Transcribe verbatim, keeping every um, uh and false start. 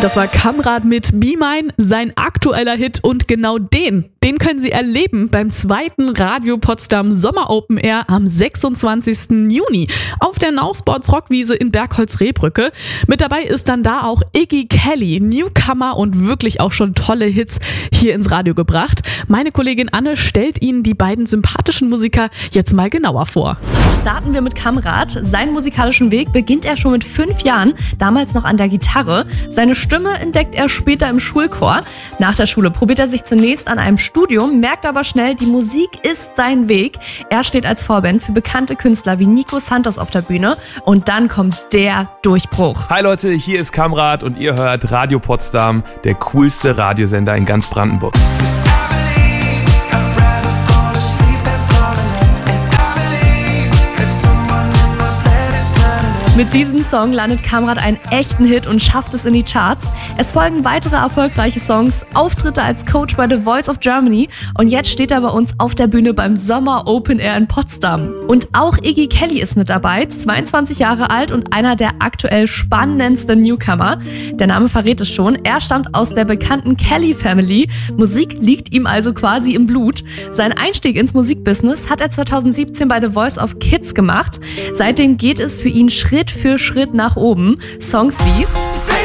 Das war Kamrat mit Be Mine, sein aktueller Hit, und genau den, den können Sie erleben beim zweiten Radio Potsdam Sommer Open Air am sechsundzwanzigsten Juni auf der Now Sports Rockwiese in Bergholz-Rehbrücke. Mit dabei ist dann da auch Iggy Kelly, Newcomer und wirklich auch schon tolle Hits hier ins Radio gebracht. Meine Kollegin Anne stellt Ihnen die beiden sympathischen Musiker jetzt mal genauer vor. Starten wir mit Kamrat. Seinen musikalischen Weg beginnt er schon mit fünf Jahren, damals noch an der Gitarre. Seine Stimme entdeckt er später im Schulchor. Nach der Schule probiert er sich zunächst an einem Studium, merkt aber schnell, die Musik ist sein Weg. Er steht als Vorband für bekannte Künstler wie Nico Santos auf der Bühne und dann kommt der Durchbruch. Hi Leute, hier ist Kamrat und ihr hört Radio Potsdam, der coolste Radiosender in ganz Brandenburg. Mit diesem Song landet Kamrat einen echten Hit und schafft es in die Charts. Es folgen weitere erfolgreiche Songs, Auftritte als Coach bei The Voice of Germany und jetzt steht er bei uns auf der Bühne beim Sommer Open Air in Potsdam. Und auch Iggy Kelly ist mit dabei, zweiundzwanzig Jahre alt und einer der aktuell spannendsten Newcomer. Der Name verrät es schon, er stammt aus der bekannten Kelly Family. Musik liegt ihm also quasi im Blut. Seinen Einstieg ins Musikbusiness hat er zweitausendsiebzehn bei The Voice of Kids gemacht. Seitdem geht es für ihn Schritt für Schritt nach oben. Songs wie